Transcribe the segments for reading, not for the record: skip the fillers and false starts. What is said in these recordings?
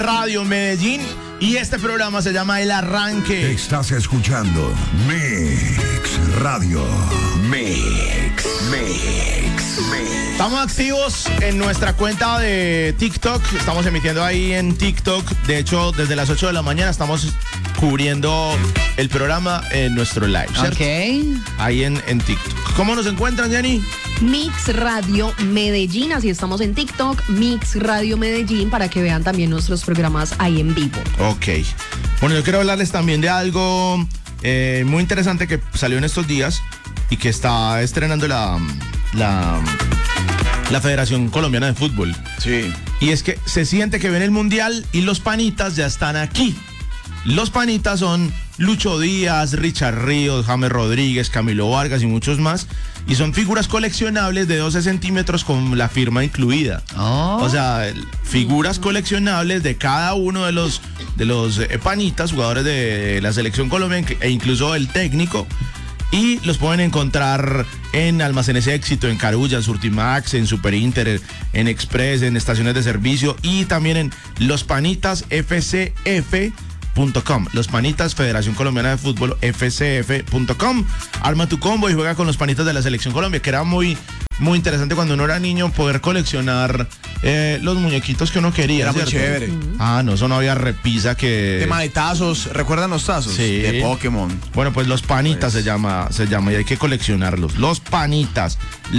Radio Medellín y este programa se llama El Arranque. Estás escuchando Mix Radio. Mix. Estamos activos en nuestra cuenta de TikTok. Estamos emitiendo ahí en TikTok. De hecho, desde las 8 de la mañana estamos cubriendo el programa en nuestro live, ¿cierto? Ok. Ahí en TikTok. ¿Cómo nos encuentran, Jenny? Mix Radio Medellín, así estamos en TikTok, Mix Radio Medellín, para que vean también nuestros programas ahí en vivo. Ok. Bueno, yo quiero hablarles también de algo muy interesante que salió en estos días y que está estrenando la Federación Colombiana de Fútbol. Sí. Y es que se siente que viene el Mundial y los panitas ya están aquí. Los panitas son Lucho Díaz, Richard Ríos, James Rodríguez, Camilo Vargas y muchos más. Y son figuras coleccionables de 12 centímetros con la firma incluida. Oh. O sea, figuras coleccionables de cada uno de los panitas, jugadores de la selección colombiana e incluso el técnico. Y los pueden encontrar en Almacenes Éxito, en Carulla, en Surtimax, en Super Inter, en Express, en estaciones de servicio y también en Los Panitas FCF.com. Los Panitas, Federación Colombiana de Fútbol, FCF.com. Arma tu combo y juega con los panitas de la Selección Colombia, que era muy interesante cuando uno era niño poder coleccionar los muñequitos que uno quería. Era muy ¿cierto? chévere. Ah, no, eso no había repisa que... Tema de tazos, ¿recuerdan los tazos? Sí. De Pokémon. Bueno, pues los panitas se llama y hay que coleccionarlos. Los panitas.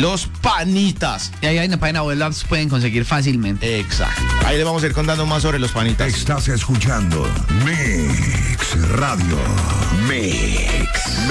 Y ahí en la página web los pueden conseguir fácilmente. Exacto. Ahí le vamos a ir contando más sobre los panitas. Estás escuchando Mix Radio. Mix.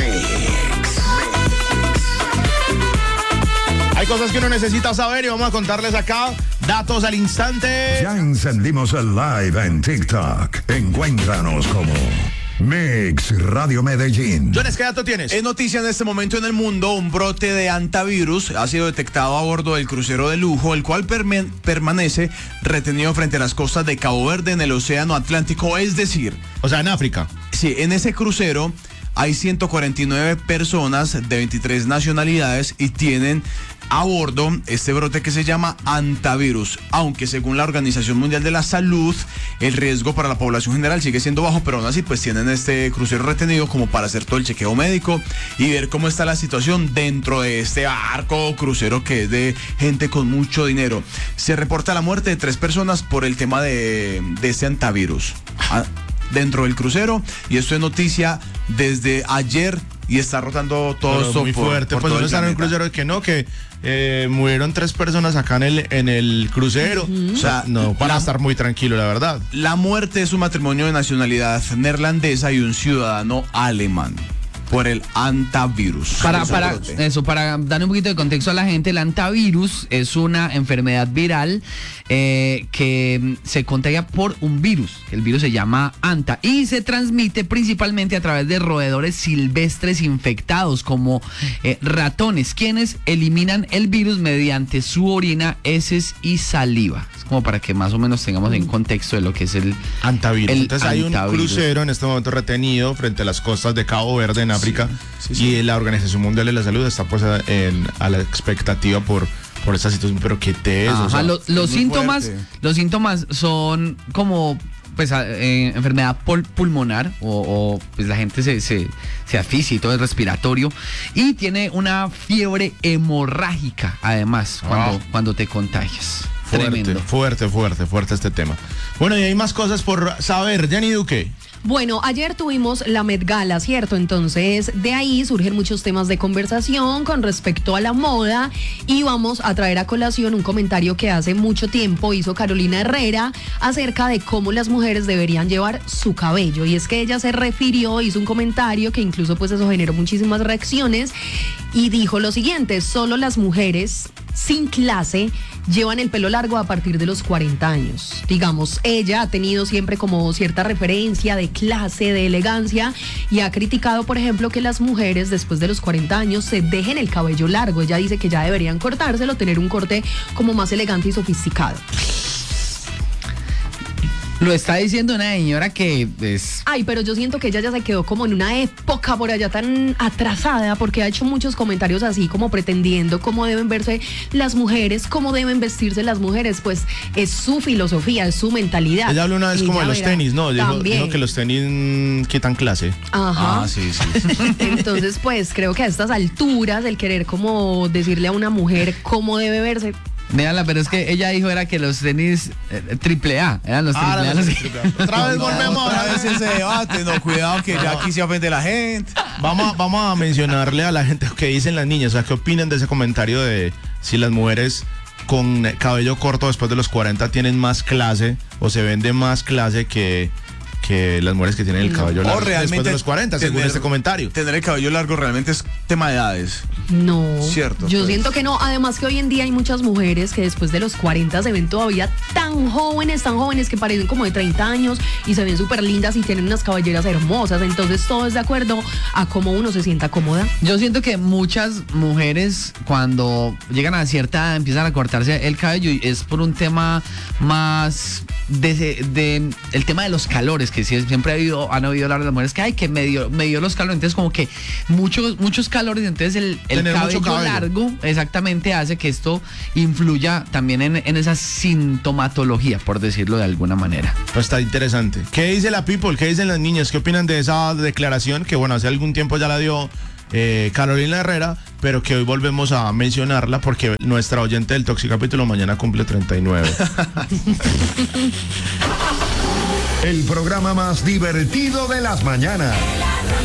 Hay cosas que uno necesita saber y vamos a contarles acá datos al instante. Ya encendimos el live en TikTok. Encuéntranos como Mix Radio Medellín. Jones, ¿qué dato tienes? Es noticia en este momento en el mundo, un brote de antivirus ha sido detectado a bordo del crucero de lujo, el cual permanece retenido frente a las costas de Cabo Verde en el Océano Atlántico, es decir... O sea, en África. Sí, en ese crucero hay 149 personas de 23 nacionalidades y tienen a bordo este brote que se llama antivirus, aunque según la Organización Mundial de la Salud el riesgo para la población general sigue siendo bajo, pero aún así pues tienen este crucero retenido como para hacer todo el chequeo médico y ver cómo está la situación dentro de este barco crucero que es de gente con mucho dinero. Se reporta la muerte de 3 personas por el tema de este antivirus dentro del crucero, y esto es noticia desde ayer y está rotando todo esto muy fuerte. por Pues todo uno el está en un planeta. crucero que murieron 3 personas acá en el crucero. O sea, no para estar muy tranquilo, la verdad. La muerte es un matrimonio de nacionalidad neerlandesa y un ciudadano alemán por el antivirus. Para dar un poquito de contexto a la gente, el antivirus es una enfermedad viral que se contagia por un virus. El virus se llama anta y se transmite principalmente a través de roedores silvestres infectados como ratones, quienes eliminan el virus mediante su orina, heces y saliva. Es como para que más o menos tengamos en contexto de lo que es el antivirus. Entonces hay un antivirus. crucero en este momento retenido frente a las costas de Cabo Verde en África, y la Organización Mundial de la Salud está pues a la expectativa por esta situación, pero ¿qué te es? Ajá, o sea, los síntomas son como pues enfermedad pulmonar o pues la gente se asfixia y todo es respiratorio, y tiene una fiebre hemorrágica además cuando te contagias. Tremendo. Fuerte este tema. Bueno, y hay más cosas por saber. Jenny Duque. Bueno, ayer tuvimos la Met Gala, ¿cierto? Entonces, de ahí surgen muchos temas de conversación con respecto a la moda, y vamos a traer a colación un comentario que hace mucho tiempo hizo Carolina Herrera acerca de cómo las mujeres deberían llevar su cabello. Y es que ella se refirió, hizo un comentario que incluso pues eso generó muchísimas reacciones, y dijo lo siguiente: solo las mujeres sin clase llevan el pelo largo a partir de los 40 años. Digamos, ella ha tenido siempre como cierta referencia de clase, de elegancia, y ha criticado, por ejemplo, que las mujeres después de los 40 años se dejen el cabello largo. Ella dice que ya deberían cortárselo, tener un corte como más elegante y sofisticado. Lo está diciendo una señora que es... Ay, pero yo siento que ella ya se quedó como en una época por allá tan atrasada, porque ha hecho muchos comentarios así como pretendiendo cómo deben verse las mujeres, cómo deben vestirse las mujeres. Pues es su filosofía, es su mentalidad. Ella habló una vez como de Ella los verá, tenis, ¿no? Dijo que los tenis quitan clase. Ajá. Ah, sí. Entonces, pues creo que a estas alturas el querer como decirle a una mujer cómo debe verse. Véanla, pero es que ella dijo era que los tenis AAA, eran los AAA. Otra vez volvemos Otra vez ese debate, no, cuidado que ya aquí se ofende la gente. Vamos a mencionarle a la gente qué dicen las niñas, o sea, qué opinan de ese comentario de si las mujeres con cabello corto después de los 40 tienen más clase o se ven de más clase que las mujeres que tienen el cabello largo después de los 40, según este comentario. Tener el cabello largo realmente es tema de edades. No, Cierto, yo pues. siento que no. Además que hoy en día hay muchas mujeres que después de los 40 se ven todavía tan jóvenes que parecen como de 30 años y se ven súper lindas y tienen unas cabelleras hermosas. Entonces todo es de acuerdo a cómo uno se sienta cómoda. Yo siento que muchas mujeres cuando llegan a cierta edad empiezan a cortarse el cabello y es por un tema más de el tema de los calores, que siempre han oído hablar de las mujeres que hay que medio los calores, entonces como que muchos calores, entonces el cabello largo exactamente hace que esto influya también en esa sintomatología, por decirlo de alguna manera. Pues está interesante. ¿Qué dice la people? ¿Qué dicen las niñas? ¿Qué opinan de esa declaración que, bueno, hace algún tiempo ya la dio Carolina Herrera, pero que hoy volvemos a mencionarla porque nuestra oyente del Toxicapítulo mañana cumple 39? El programa más divertido de las mañanas.